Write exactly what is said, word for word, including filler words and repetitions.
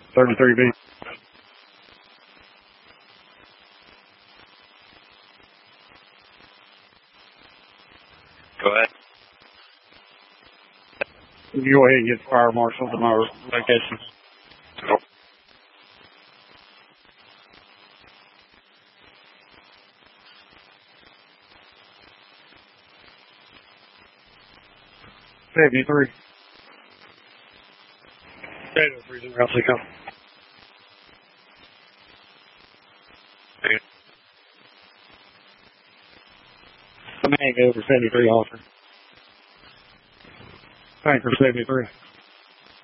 thirty-three B. Go ahead. You go ahead and get the fire marshal to my location. Nope. seventy-three. seventy-three, zero, Seco. Command go for seventy-three, officer. Tanker seventy-three.